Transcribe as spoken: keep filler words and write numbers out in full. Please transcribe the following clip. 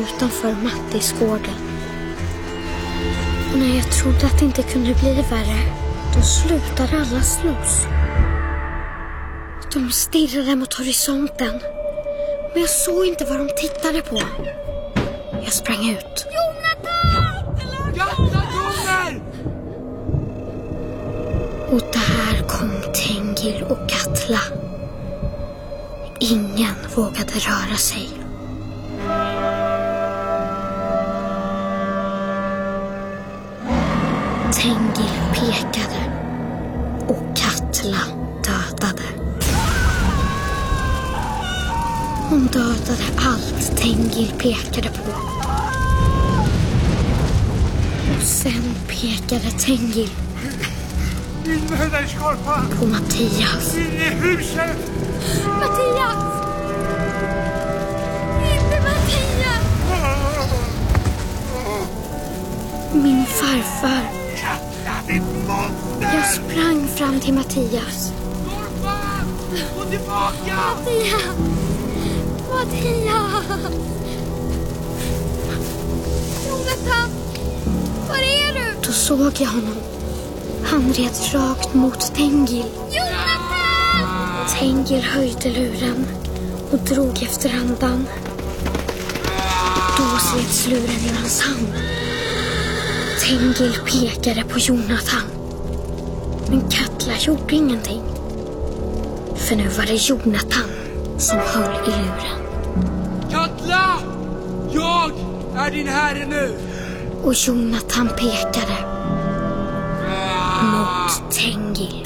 utanför Mattisgården. Och när jag trodde att det inte kunde bli värre, då slutade alla slåss. De stirrade mot horisonten, men jag såg inte vad de tittade på. Jag sprang ut. Jonathan! Jonathan! Och där kom Tengil och Katla. Ingen vågade röra sig. Tengil pekade och Katla dödade. Hon dödade allt Tengil pekade på. Och sen pekade Tengil Min möderskorpa! på Mattias. In i huset! Mattias! Inte Mattias! Min farfar. Katla, ditt monster! Jag sprang fram till Mattias. Skorpa! Gå tillbaka! Mattias! Mattias! Jonathan! Var är du? Då såg jag honom. Han red rakt mot Tengil. Jonathan! Tengil höjde luren och drog efter andan. Då slets luren ur hans hand. Tengil pekade på Jonathan. Men Katla gjorde ingenting. För nu var det Jonathan som höll i luren. Katla! Jag är din herre nu! Och Jonathan pekade mot Tengil.